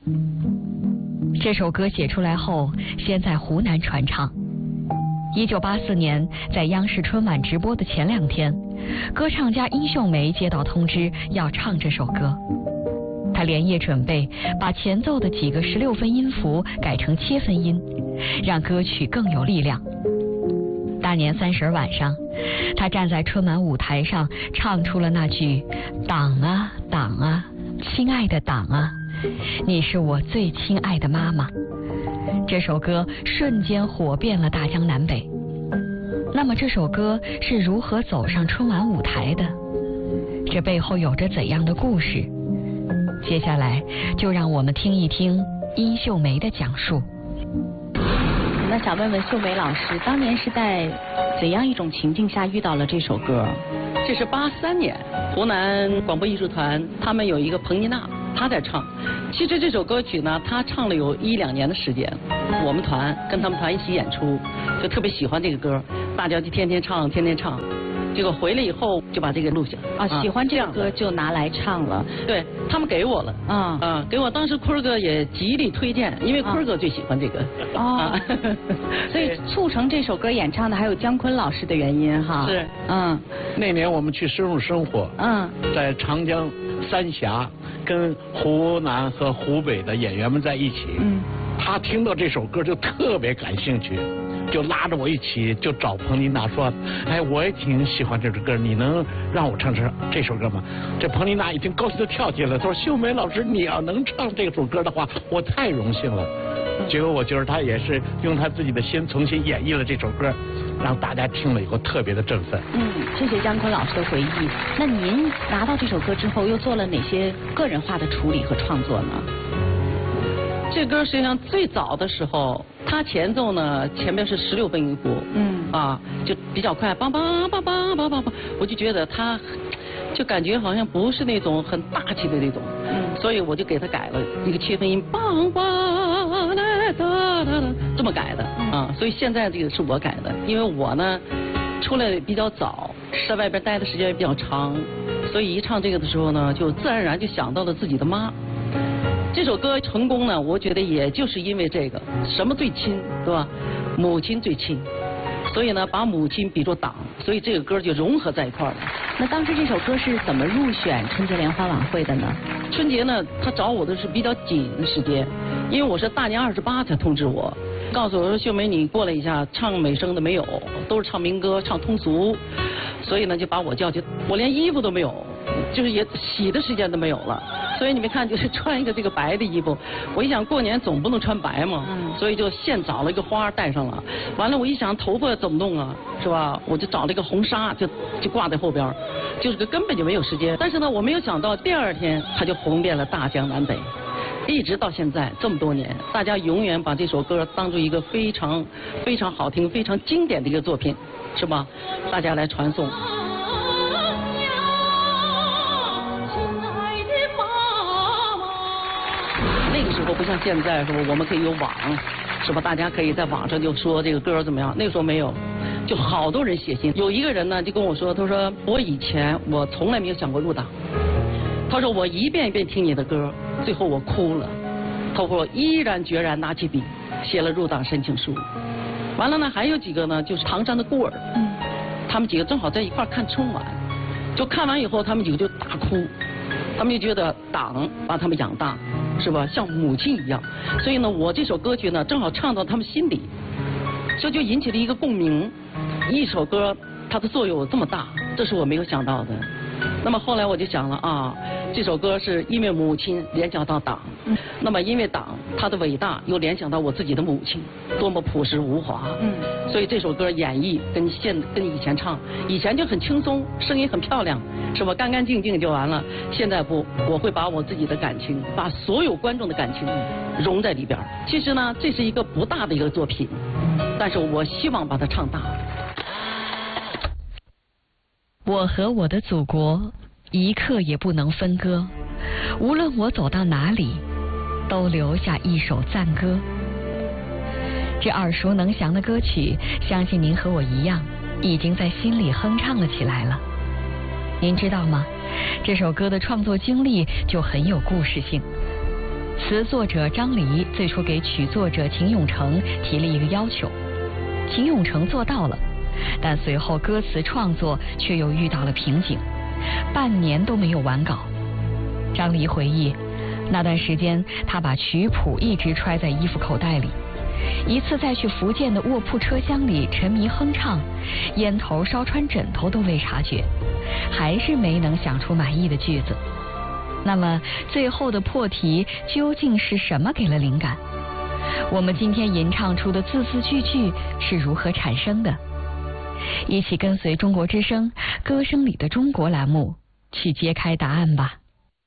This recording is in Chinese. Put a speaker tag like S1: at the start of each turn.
S1: 这首歌写出来后，先在湖南传唱。1984年，在央视春晚直播的前2天，歌唱家殷秀梅接到通知要唱这首歌。她连夜准备，把前奏的几个16分音符改成7分音，让歌曲更有力量。大年30晚上，她站在春晚舞台上，唱出了那句“党啊党啊，亲爱的党啊，你是我最亲爱的妈妈”。这首歌瞬间火遍了大江南北。那么这首歌是如何走上春晚舞台的？这背后有着怎样的故事？接下来就让我们听一听殷秀梅的讲述。
S2: 那想问问秀梅老师，当年是在怎样一种情境下遇到了这首歌？
S3: 这是83年，湖南广播艺术团他们有一个彭妮娜，她在唱。其实这首歌曲呢，她唱了有1-2年的时间。我们团跟他们团一起演出，就特别喜欢这个歌，大家就天天唱，天天唱。结果回来以后就把这个录下
S2: 啊，喜欢这个歌就拿来唱了。
S3: 对，他们给我了，给我。当时坤儿哥也极力推荐，因为坤儿哥最喜欢这个。
S2: 所以促成这首歌演唱的还有姜昆老师的原因哈。
S3: 是，
S4: 那年我们去深入生活，在长江三峡跟湖南和湖北的演员们在一起，他听到这首歌就特别感兴趣。就拉着我一起就找彭妮娜说，哎，我也挺喜欢这首歌，你能让我唱这首歌吗？这彭妮娜已经高兴的跳起来了，她说秀梅老师，你要能唱这首歌的话，我太荣幸了。结果我觉得她也是用她自己的心重新演绎了这首歌，让大家听了以后特别的振奋。
S2: 谢谢姜昆老师的回忆。那您拿到这首歌之后，又做了哪些个人化的处理和创作呢？
S3: 这歌实际上最早的时候，它前奏呢前面是16分音符，就比较快，梆梆梆梆梆梆梆，我就觉得它就感觉好像不是那种很大气的那种，所以我就给它改了一个7分音，梆梆来哒哒哒，这么改的所以现在这个是我改的，因为我呢出来比较早，在外边待的时间也比较长，所以一唱这个的时候呢，就自然而然就想到了自己的妈。这首歌成功呢，我觉得也就是因为这个，什么最亲，对吧？母亲最亲，所以呢，把母亲比作党，所以这个歌就融合在一块儿了。
S2: 那当时这首歌是怎么入选春节联欢晚会的呢？
S3: 春节呢，他找我的是比较紧的时间，因为我是大年28才通知我，告诉我说秀梅你过来一下，唱美声的没有，都是唱民歌，唱通俗，所以呢就把我叫去，我连衣服都没有。就是也洗的时间都没有了，所以你们看，就是穿一个这个白的衣服。我一想过年总不能穿白嘛，所以就现找了一个花戴上了。完了我一想头发怎么弄啊，是吧？我就找了一个红纱，就挂在后边，就是根本就没有时间。但是呢，我没有想到第2天它就红遍了大江南北，一直到现在这么多年，大家永远把这首歌当做一个非常非常好听、非常经典的一个作品，是吧？大家来传颂。那个时候不像现在，是吧？我们可以有网，是吧？大家可以在网上就说这个歌怎么样。那个时候没有，就好多人写信。有一个人呢就跟我说，他说我以前我从来没有想过入党。他说我一遍一遍听你的歌，最后我哭了。他说我毅然决然拿起笔写了入党申请书。完了呢，还有几个呢，就是唐山的孤儿，他们几个正好在一块看春晚，就看完以后，他们几个就大哭。他们就觉得党把他们养大，是吧？像母亲一样。所以呢，我这首歌曲呢，正好唱到他们心里，这就引起了一个共鸣。一首歌它的作用有这么大，这是我没有想到的。那么后来我就想了啊，这首歌是因为母亲联想到党，那么因为党它的伟大又联想到我自己的母亲多么朴实无华，所以这首歌演绎跟以前唱，以前就很轻松，声音很漂亮，是吧？干干净净就完了。现在不，我会把我自己的感情，把所有观众的感情融在里边。其实呢，这是一个不大的一个作品，但是我希望把它唱大。
S1: 我和我的祖国一刻也不能分割，无论我走到哪里，都留下一首赞歌。这耳熟能详的歌曲，相信您和我一样，已经在心里哼唱了起来了。您知道吗？这首歌的创作经历就很有故事性。 词作者张黎最初给曲作者秦永成提了一个要求，秦永成做到了，但随后歌词创作却又遇到了瓶颈，半年都没有完稿。张黎回忆，那段时间他把曲谱一直揣在衣服口袋里，一次在去福建的卧铺车厢里沉迷哼唱，烟头烧穿枕头都未察觉，还是没能想出满意的句子。那么最后的破题究竟是什么给了灵感？我们今天吟唱出的字字句句是如何产生的？一起跟随中国之声歌声里的中国栏目去揭开答案吧。